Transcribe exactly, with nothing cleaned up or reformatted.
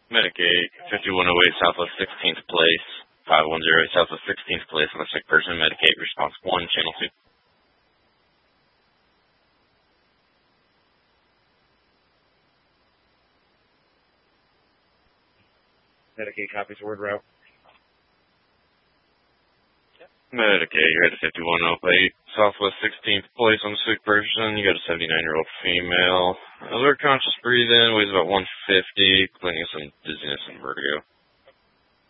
Medicaid, fifty-one oh eight Southwest sixteenth place, five one zero eight Southwest sixteenth place on a sick person, Medicaid, response one, channel two. Medicaid copies word route. Medicaid, you're at a fifty-one oh eight Southwest sixteenth place on a sick person. You got a seventy-nine-year-old female. Alert conscious breathing, weighs about one fifty, complaining of some dizziness and vertigo.